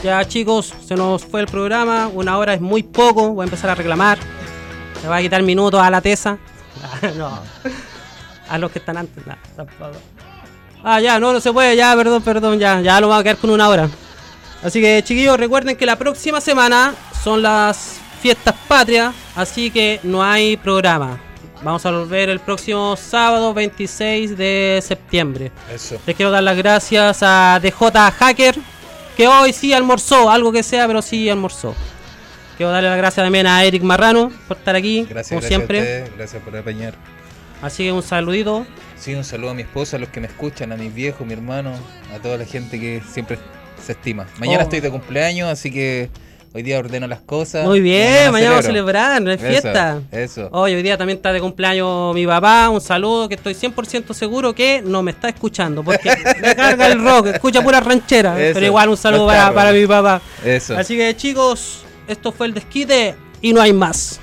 Ya chicos, se nos fue el programa. 1 hora es muy poco. Voy a empezar a reclamar. Me va a quitar minutos a la tesa. No. A los que están antes. Nah, tampoco. Ya, no se puede. Ya, perdón. Ya lo vamos a quedar con 1 hora. Así que chiquillos, recuerden que la próxima semana son las fiestas patrias. Así que no hay programa. Vamos a volver el próximo sábado 26 de septiembre. Eso. Les quiero dar las gracias a DJ Hacker, que hoy sí almorzó, algo que sea, pero sí almorzó. Quiero darle las gracias también a Eric Marrano por estar aquí, como siempre. A ustedes, gracias por apañar. Así que un saludito. Sí, un saludo a mi esposa, a los que me escuchan, a mis viejos, mi hermano, a toda la gente que siempre se estima. Mañana estoy de cumpleaños, así que hoy día ordeno las cosas. Muy bien, mañana vamos a celebrar, no es fiesta. Eso. Hoy día también está de cumpleaños mi papá. Un saludo, que estoy 100% seguro que no me está escuchando, porque me carga el rock, escucha pura ranchera. Eso. Pero igual un saludo para mi papá. Eso. Así que chicos, esto fue el desquite y no hay más.